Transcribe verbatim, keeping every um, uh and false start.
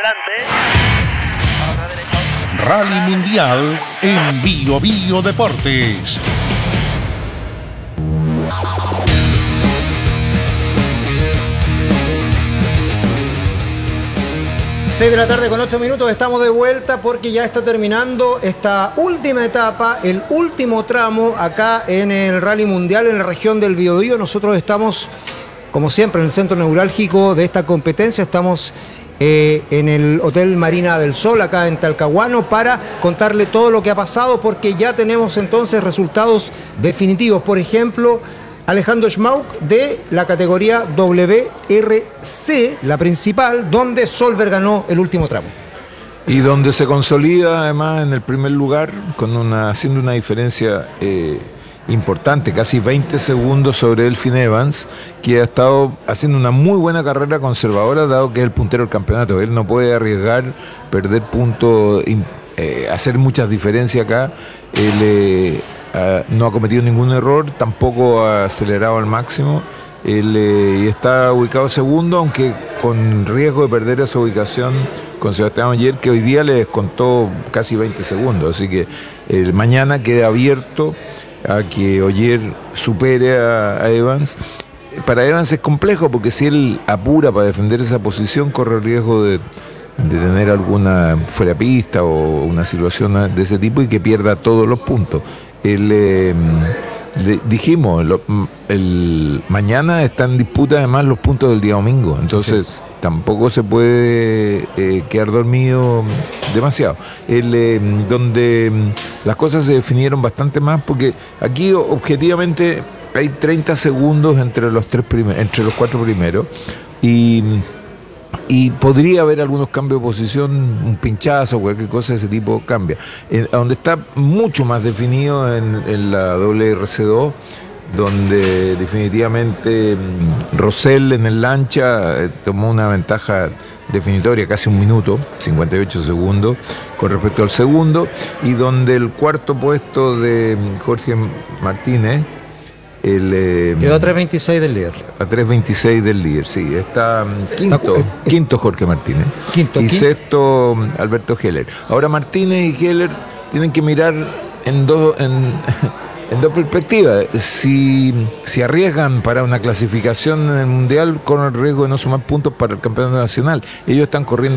adelante. Rally Mundial en Bio Bio Deportes. seis de la tarde con ocho minutos, estamos de vuelta porque ya está terminando esta última etapa, el último tramo acá en el Rally Mundial en la región del Biobío. Nosotros estamos, como siempre, en el centro neurálgico de esta competencia. Estamos eh, en el Hotel Marina del Sol, acá en Talcahuano, para contarle todo lo que ha pasado, porque ya tenemos entonces resultados definitivos. Por ejemplo, Alejandro Schmauk de la categoría W R C, la principal, donde Solberg ganó el último tramo. Y donde se consolida además en el primer lugar, con una, haciendo una diferencia eh, importante, casi veinte segundos sobre Elfyn Evans, que ha estado haciendo una muy buena carrera conservadora, dado que es el puntero del campeonato. Él no puede arriesgar, perder puntos, eh, hacer muchas diferencias acá. Él eh, Uh, no ha cometido ningún error, tampoco ha acelerado al máximo. Él eh, está ubicado segundo, aunque con riesgo de perder esa ubicación con Sebastián Ogier, que hoy día le descontó casi veinte segundos. Así que eh, mañana queda abierto a que Ogier supere a, a Evans. Para Evans es complejo, porque si él apura para defender esa posición, corre el riesgo de, de tener alguna fuera pista o una situación de ese tipo y que pierda todos los puntos. El, eh, le, dijimos, lo, el, mañana están en disputa además los puntos del día domingo, entonces sí, tampoco se puede eh, quedar dormido demasiado. El, eh, donde las cosas se definieron bastante más, porque aquí objetivamente hay treinta segundos entre los, tres primer, entre los cuatro primeros, y... y podría haber algunos cambios de posición, un pinchazo, cualquier cosa de ese tipo cambia. En, donde está mucho más definido en, en la W R C dos, donde definitivamente Rosell en el lancha eh, tomó una ventaja definitoria, casi un minuto, cincuenta y ocho segundos, con respecto al segundo, y donde el cuarto puesto de Jorge Martínez, El, eh, quedó a tres veintiséis del líder. A tres veintiséis del líder, sí. Está quinto, está, es, quinto Jorge Martínez. Quinto, y quinto. Sexto Alberto Heller. Ahora Martínez y Heller tienen que mirar en dos, en, en dos perspectivas. Si, si arriesgan para una clasificación en el Mundial, corren el riesgo de no sumar puntos para el campeonato nacional. Ellos están corriendo